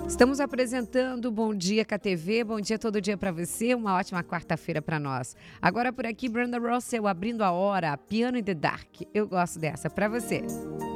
Estamos apresentando Bom Dia KTV, bom dia todo dia para você, uma ótima quarta-feira para nós. Agora por aqui, Brenda Russell abrindo a hora, Piano in the Dark. Eu gosto dessa, para você.